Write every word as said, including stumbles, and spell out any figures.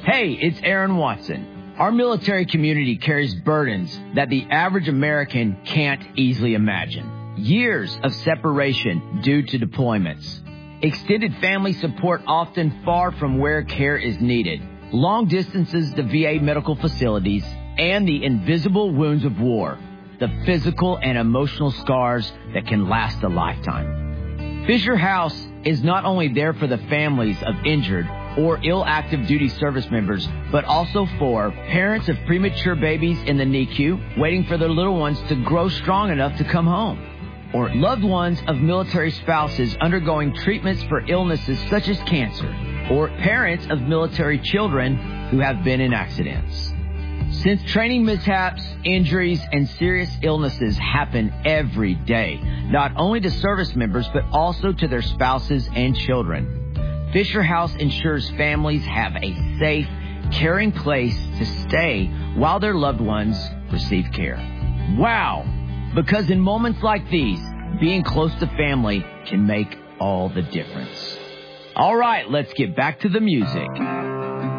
Hey, it's Aaron Watson. Our military community carries burdens that the average American can't easily imagine. Years of separation due to deployments. Extended family support often far from where care is needed. Long distances to V A medical facilities and the invisible wounds of war. The physical and emotional scars that can last a lifetime. Fisher House is not only there for the families of injured or ill active duty service members, but also for parents of premature babies in the N I C U waiting for their little ones to grow strong enough to come home, or loved ones of military spouses undergoing treatments for illnesses such as cancer, or parents of military children who have been in accidents. Since training mishaps, injuries, and serious illnesses happen every day, not only to service members, but also to their spouses and children, Fisher House ensures families have a safe, caring place to stay while their loved ones receive care. Wow! Because in moments like these, being close to family can make all the difference. All right, let's get back to the music.